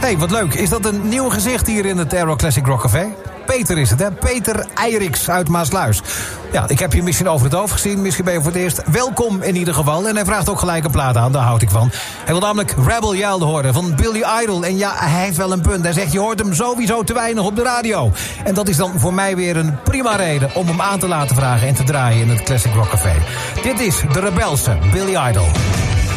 Hey, wat leuk. Is dat een nieuw gezicht hier in het Aero Classic Rock Café? Peter is het, hè? Peter Eiriks uit Maasluis. Ja, ik heb je misschien over het hoofd gezien. Misschien ben je voor het eerst. Welkom in ieder geval. En hij vraagt ook gelijk een plaat aan, daar houd ik van. Hij wil namelijk Rebel Yell horen van Billy Idol. En ja, hij heeft wel een punt. Hij zegt, je hoort hem sowieso te weinig op de radio. En dat is dan voor mij weer een prima reden om hem aan te laten vragen en te draaien in het Classic Rock Café. Dit is de rebelse Billy Idol.